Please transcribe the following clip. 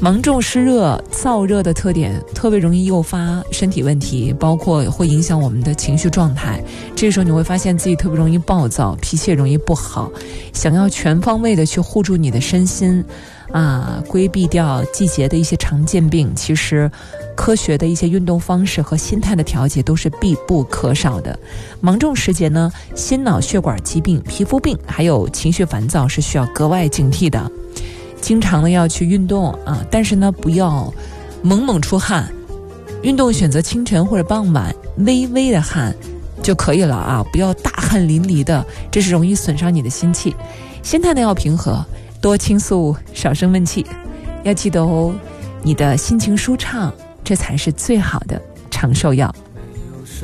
芒种湿热燥热的特点特别容易诱发身体问题，包括会影响我们的情绪状态。这个时候你会发现自己特别容易暴躁，脾气也容易不好。想要全方位的去护住你的身心规避掉季节的一些常见病，其实科学的一些运动方式和心态的调节都是必不可少的。芒种时节呢，心脑血管疾病、皮肤病还有情绪烦躁是需要格外警惕的。经常呢要去运动但是呢不要猛猛出汗，运动选择清晨或者傍晚微微的汗就可以了不要大汗淋漓的，这是容易损伤你的心气。心态呢要平和，多倾诉，少生闷气。要记得你的心情舒畅，这才是最好的长寿药。